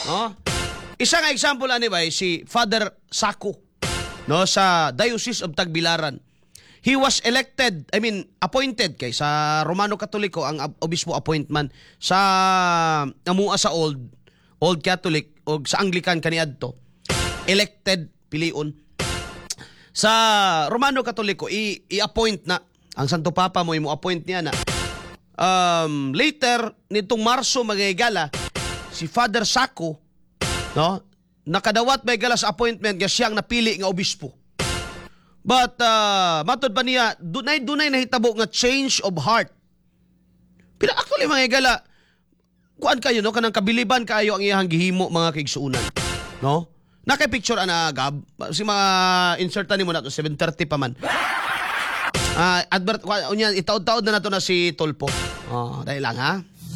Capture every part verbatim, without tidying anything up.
No? Isa nga example ani ba si Father Sako, no, sa Diocese of Tagbilaran. He was elected, I mean, appointed kay sa Romano Katoliko ang obispo appointment sa amua sa old Old Catholic o sa Anglican kaniadto. Elected piliun. Sa Romano Katoliko i- i-appoint na ang Santo Papa mo imo appoint niya na. Um, later nitong Marso magigala si Father Sako, no, nakadawat may gala sa appointment nga siyang napili nga obispo. But uh, matod pa niya, dunay dunay nahitabo nga change of heart. Pila actually mga igala, kuan kayo no kanang kabiliban kayo ang iyang gihimo mga kaigsuunan, no? Nakay picture ana gab si mga insertan nimo nato seven thirty pa man. Ah, uh, advert unya itaod-taod na nato na si Tolpo. Oh, dahil lang ha.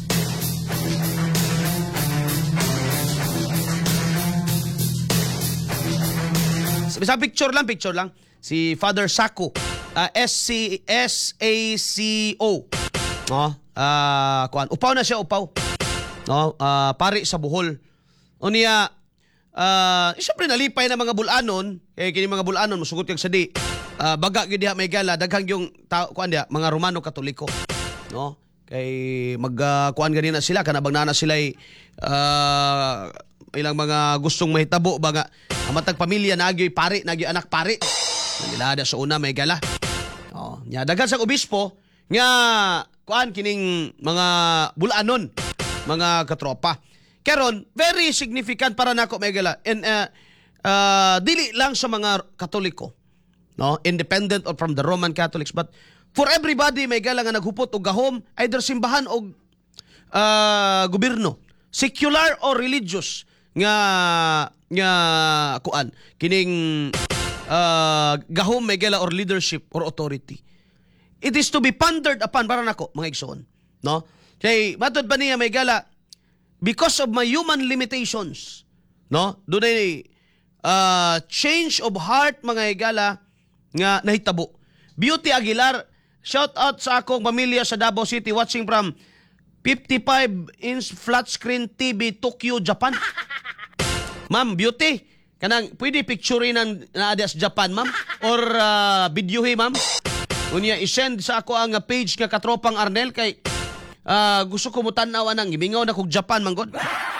Sa picture lang, picture lang. Si Father Sako, uh, S C S A C O. No? Uh, kuan, upaw na siya, upaw. No? Uh, pari sa Bohol. O niya, uh, siyempre nalipay na mga bulanon, kaya kini mga bulanon, musugot kag sadi. Uh, baga gyud diha may gala, daghang yung ta- kuan diha, mga Romano Katoliko. No? Kay mag uh, kuan ganina sila, kanabang nana sila uh, ilang mga gustong mahitabo ba nga amatag pamilya nagyoy pari, nagyoy anak pari. Nilada sa una may gala. Oh, nya daghan sa obispo nga kuan kining mga bulanon, mga katropa. Karon very significant para nako may gala. And uh, uh, dili lang sa mga Katoliko, no, independent or from the Roman Catholics, but for everybody may gala nga naghupot og gahom, either simbahan o uh, gobyerno, secular or religious nga nga kuan kining uh, gahom may gala or leadership or authority. It is to be pondered upon para nako mga igsoon, no? Kay matod pa niya may gala because of my human limitations, no? Dunay uh, change of heart mga igala nga nahitabo. Beauty Aguilar, shout out sa akong pamilya sa Davao City watching from fifty-five inch flat screen T V Tokyo, Japan. Ma'am, Beauty, kanang pwede picturein ng naada sa Japan, ma'am? Or uh, videohi, ma'am? Unya, isend sa ako ang page nga Katropang Arnel kay uh, gusto ko mo tanaw nang gimingaw na kog Japan, manggod.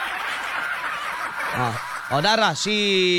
Ah, o dara, si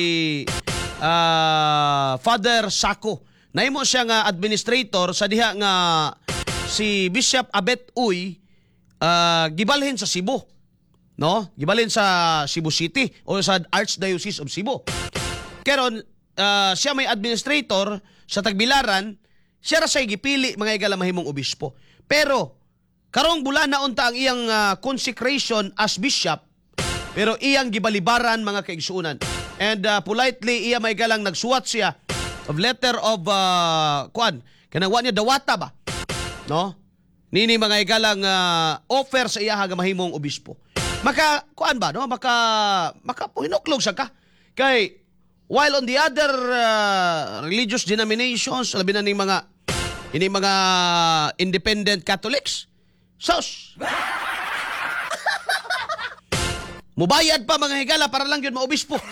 uh, Father Sako. Nahimo siya nga administrator sa diha nga si Bishop Abet Uy uh, gibalhin sa Cebu. No? Gibalhin sa Cebu City o sa Archdiocese of Cebu. Karon uh, siya may administrator sa Tagbilaran, siya ra say gipili mga igala mahimong obispo. Pero karong bulan na unta ang iyang uh, consecration as bishop, pero iyang gibalibaran mga kaigsuunan. And uh, politely iya may galang nagsuwat siya of letter of uh, kuan kanang wa niya dawata ba, no, nini mga igalang uh, offer sa iya nga mahimong obispo. Maka kuan ba, no, maka maka hinuklog sa ka kay while on the other uh, religious denominations labi na ning mga ini mga independent Catholics, sos mubayad pa mga higala para lang yun maobispo.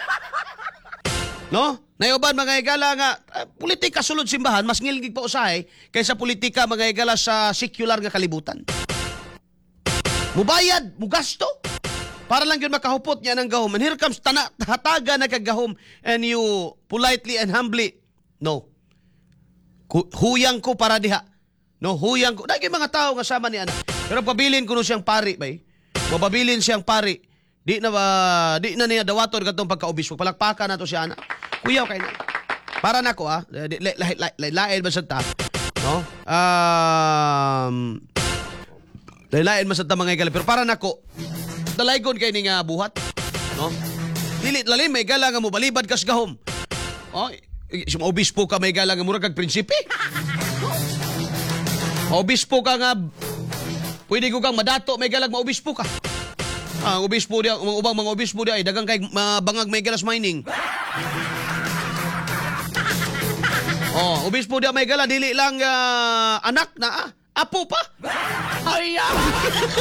No? Nayoban mga higala nga uh, politika sulod simbahan mas ngilgig pa usahay kaysa politika mga higala sa secular nga kalibutan. Mubayad, mugasto para lang yun makahupot niya ng gahom. And here comes tana, hataga na kagahom and you politely and humbly, no. Huyang ko para diha. No, huyang ko. Dahil mga tao nga sama ni anak. Pero pabilin ko no siyang pari, bay. Mapabilin siyang pari. Di na ba, di na niya dawaton katong pagkaobispo. Palakpakan na to siya, anak. Kuyaw kay na. Para na ko, ha. Lain ba sa ta? No? Um, lain ba sa ta mga igala. Pero para na ko, dalaygon kay ni nga buhat. No? Dili, lalim, may gala nga mo, balibad kas gahom. Oh, sum obispo ka may gala nga mura kag prinsipe. Obispo ka nga pwede ko kang madato may galag maobispo ka. Ah, obispo dia, mga ubang mga obispo dia ay dagang kay uh, bangag may galas mining. Oh, obispo dia may gala dili lang uh, anak na ah. Apo pa. Ay.